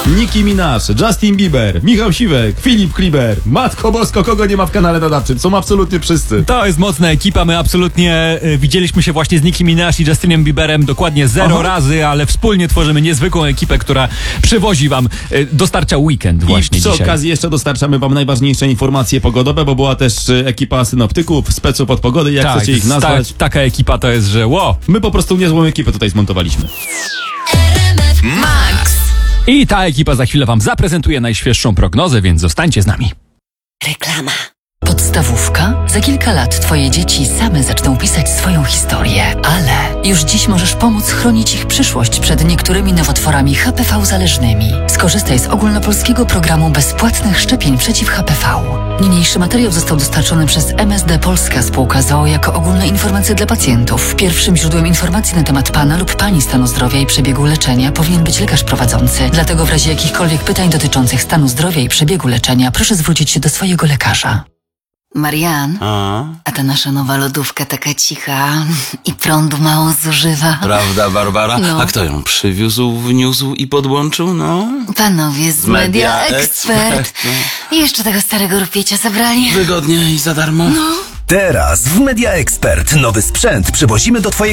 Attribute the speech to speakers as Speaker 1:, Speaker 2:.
Speaker 1: Nicki Minaj, Justin Bieber, Michał Siwek, Filip Kliber, Matko Bosko, kogo nie ma w kanale nadawczym? Są absolutnie wszyscy.
Speaker 2: To jest mocna ekipa, my absolutnie widzieliśmy się właśnie z Nicki Minaj i Justinem Bieberem dokładnie 0 razy, ale wspólnie tworzymy niezwykłą ekipę, która przywozi wam, dostarcza weekend właśnie
Speaker 1: I przy
Speaker 2: dzisiaj.
Speaker 1: okazji jeszcze dostarczamy wam najważniejsze informacje pogodowe, bo była też ekipa synoptyków, speców od pogody, jak chcecie ich nazwać.
Speaker 2: Taka ekipa to jest, że
Speaker 1: My po prostu niezłą ekipę tutaj zmontowaliśmy.
Speaker 3: Max.
Speaker 2: I ta ekipa za chwilę wam zaprezentuje najświeższą prognozę, więc zostańcie z nami.
Speaker 3: Reklama.
Speaker 4: Podstawówka? Za kilka lat twoje dzieci same zaczną pisać swoją historię, ale już dziś możesz pomóc chronić ich przyszłość przed niektórymi nowotworami HPV zależnymi. Skorzystaj z ogólnopolskiego programu bezpłatnych szczepień przeciw HPV. Niniejszy materiał został dostarczony przez MSD Polska Spółka z o.o. jako ogólne informacje dla pacjentów. Pierwszym źródłem informacji na temat pana lub pani stanu zdrowia i przebiegu leczenia powinien być lekarz prowadzący. Dlatego w razie jakichkolwiek pytań dotyczących stanu zdrowia i przebiegu leczenia proszę zwrócić się do swojego lekarza.
Speaker 3: Marian, a ta nasza nowa lodówka taka cicha i prądu mało zużywa.
Speaker 5: Prawda, Barbara?
Speaker 3: No.
Speaker 5: A kto ją przywiózł, wniósł i podłączył, no?
Speaker 3: Panowie z Media Expert. I jeszcze tego starego rupiecia zabrali.
Speaker 5: Wygodnie i za darmo?
Speaker 6: Teraz w Media Expert nowy sprzęt przywozimy do twojego